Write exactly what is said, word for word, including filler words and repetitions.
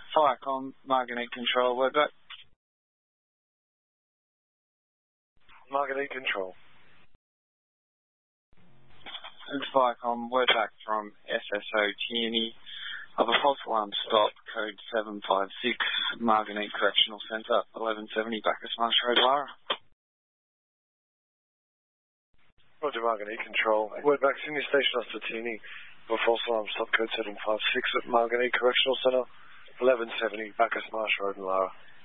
Firecom, Margate Control, word back. Margate Control. And Firecom, word back from S S O Tierney of a false alarm stop, code seven five six, Margate Correctional Centre, eleven seventy, Bacchus Marsh Road, Lara. Roger, Margate Control. Word back, Senior Station Officer Tierney of a false alarm stop, code seven five six at Margate Correctional Centre, eleven seventy, Bacchus Marsh Road, Lara.